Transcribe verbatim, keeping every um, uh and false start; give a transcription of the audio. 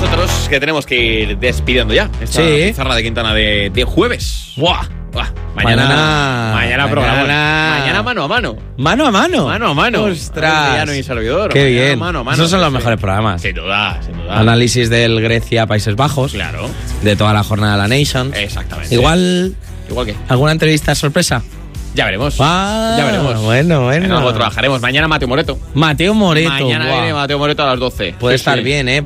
nosotros que tenemos que ir despidiendo ya esta Sí. pizarra de Quintana de, de jueves. ¡Buah! Buah, mañana, Mañana- mañana programa. mañana- Mañana mano a mano. Mano a mano. Mano a mano. ¡Ostras! Ya no hay servidor. ¡Qué Mañana bien! Mano a mano. Esos son los Sí, mejores sí. programas. Sin duda, sin duda. Análisis del Grecia-Países Bajos. Claro. De toda la jornada de la Nations. Exactamente. Igual, Igual que. ¿alguna entrevista sorpresa? Ya veremos. Ah, ya veremos. Bueno, bueno. En algo trabajaremos. Mañana Mateo Moreto. Mateo Moreto. Mañana guau. viene Mateo Moreto a las doce. Puede Sí, estar sí. bien, ¿eh?